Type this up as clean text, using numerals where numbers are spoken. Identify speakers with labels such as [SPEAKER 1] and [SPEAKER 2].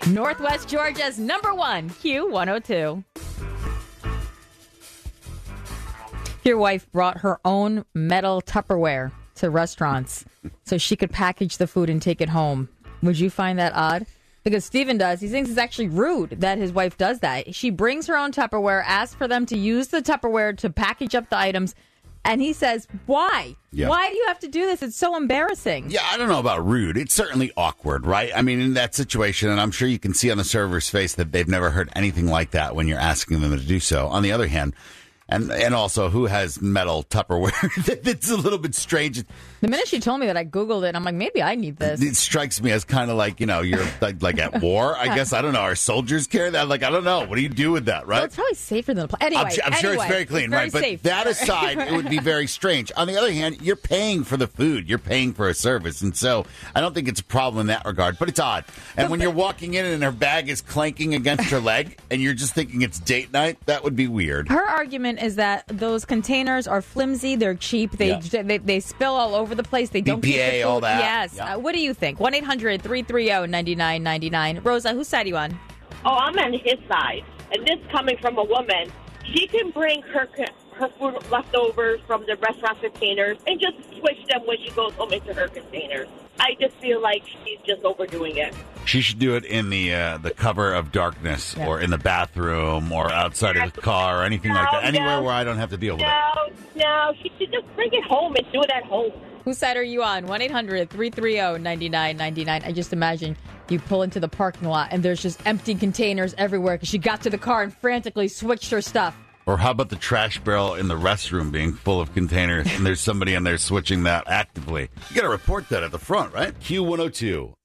[SPEAKER 1] Northwest Georgia's number one, Q102. Your wife brought her own metal Tupperware to restaurants so she could package the food and take it home. Would you find that odd? Because Steven does. He thinks it's actually rude that his wife does that. She brings her own Tupperware, asks for them to use the Tupperware to package up the items, and he says, why? Yeah. Why do you have to do this? It's so embarrassing.
[SPEAKER 2] Yeah, I don't know about rude. It's certainly awkward, right? I mean, in that situation, and I'm sure you can see on the server's face that they've never heard anything like that when you're asking them to do so. On the other hand, and also, who has metal Tupperware? It's a little bit strange.
[SPEAKER 1] The minute she told me that, I Googled it. I'm like, maybe I need this.
[SPEAKER 2] It strikes me as kind of like, you're like at war, I guess. I don't know. Our soldiers carry that? Like, I don't know. What do you do with that, right?
[SPEAKER 1] Well, it's probably safer than the plane. Anyway,
[SPEAKER 2] I'm sure it's very clean, right? But
[SPEAKER 1] safe.
[SPEAKER 2] That aside, it would be very strange. On the other hand, you're paying for the food. You're paying for a service. And so I don't think it's a problem in that regard, but it's odd. And when you're walking in and her bag is clanking against her leg and you're just thinking it's date night, that would be weird.
[SPEAKER 1] Her argument is that those containers are flimsy. They're cheap. They spill all over the place. They don't keep the food.
[SPEAKER 2] All that.
[SPEAKER 1] Yes.
[SPEAKER 2] Yeah.
[SPEAKER 1] What do you think? 1-800-330-9999. Rosa, whose side are you on?
[SPEAKER 3] Oh, I'm on his side. And this coming from a woman. She can bring her food leftovers from the restaurant containers and just switch them when she goes home into her containers. I just feel like she's just overdoing it.
[SPEAKER 2] She should do it in the cover of darkness, or in the bathroom, or outside of the car, or anything like that. Anywhere where I don't have to deal with it.
[SPEAKER 3] No, she should just bring it home and do it at home.
[SPEAKER 1] Whose side are you on? 1-800-330-9999. I just imagine you pull into the parking lot and there's just empty containers everywhere because she got to the car and frantically switched her stuff.
[SPEAKER 2] Or how about the trash barrel in the restroom being full of containers and there's somebody in there switching that actively? You got to report that at the front, right? Q102.